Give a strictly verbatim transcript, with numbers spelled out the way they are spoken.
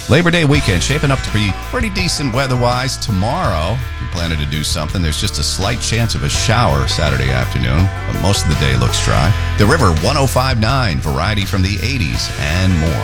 Labor Day weekend shaping up to be pretty decent weather-wise. Tomorrow, if you're planning to do something, there's just a slight chance of a shower Saturday afternoon, but most of the day looks dry. The River one oh five point nine, variety from the eighties, and more.